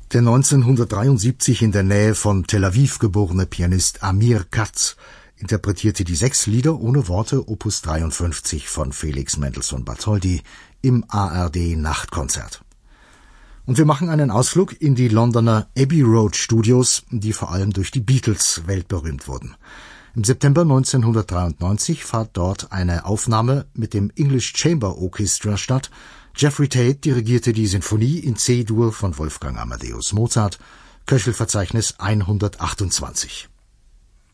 Der 1973 in der Nähe von Tel Aviv geborene Pianist Amir Katz interpretierte die 6 Lieder ohne Worte Opus 53 von Felix Mendelssohn Bartholdy im ARD Nachtkonzert. Und wir machen einen Ausflug in die Londoner Abbey Road Studios, die vor allem durch die Beatles weltberühmt wurden. Im September 1993 fand dort eine Aufnahme mit dem English Chamber Orchestra statt. Jeffrey Tate dirigierte die Sinfonie in C-Dur von Wolfgang Amadeus Mozart, Köchelverzeichnis 128.